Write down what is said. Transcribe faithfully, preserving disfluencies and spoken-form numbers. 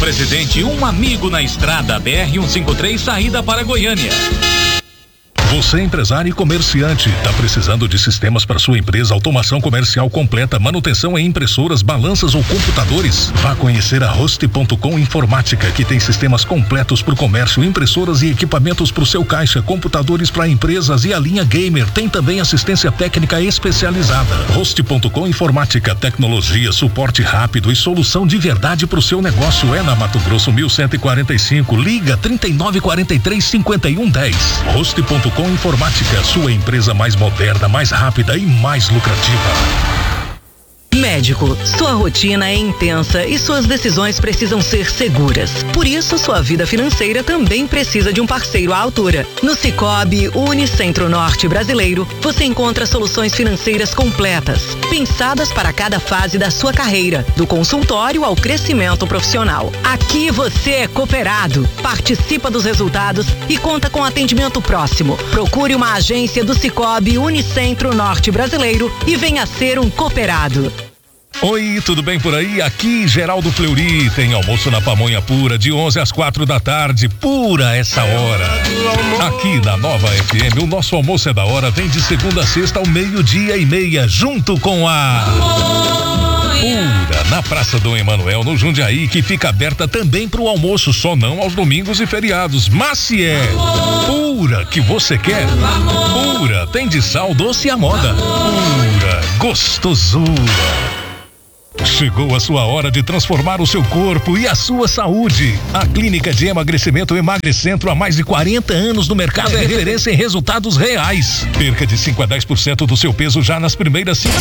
Presidente, um amigo na estrada B R cento e cinquenta e três, saída para Goiânia. Você, empresário e comerciante, está precisando de sistemas para sua empresa, automação comercial completa, manutenção em impressoras, balanças ou computadores? Vá conhecer a Host ponto com Informática, que tem sistemas completos para o comércio, impressoras e equipamentos para o seu caixa, computadores para empresas e a linha gamer. Tem também assistência técnica especializada. Host ponto com Informática, tecnologia, suporte rápido e solução de verdade para o seu negócio. É na Mato Grosso mil cento e quarenta e cinco. Liga trinta e nove quarenta e três, cinquenta e um dez. Host ponto com Informática, sua empresa mais moderna, mais rápida e mais lucrativa. Médico, sua rotina é intensa e suas decisões precisam ser seguras. Por isso, sua vida financeira também precisa de um parceiro à altura. No Sicoob Unicentro Norte Brasileiro, você encontra soluções financeiras completas, pensadas para cada fase da sua carreira, do consultório ao crescimento profissional. Aqui você é cooperado, participa dos resultados e conta com atendimento próximo. Procure uma agência do Sicoob Unicentro Norte Brasileiro e venha ser um cooperado. Oi, tudo bem por aí? Aqui Geraldo Fleury, tem almoço na Pamonha Pura de onze às quatro da tarde, pura essa hora. Aqui na Nova F M, o nosso almoço é da hora, vem de segunda a sexta ao meio-dia e meia, junto com a Pura, na Praça Dom Emanuel, no Jundiaí, que fica aberta também para o almoço, só não aos domingos e feriados. Mas se é pura que você quer, Pura, tem de sal, doce e a moda. Pura, gostosura. Chegou a sua hora de transformar o seu corpo e a sua saúde. A Clínica de Emagrecimento Emagrecentro, há mais de quarenta anos no mercado, é referência em resultados reais. Perca de cinco a dez por cento do seu peso já nas primeiras cinco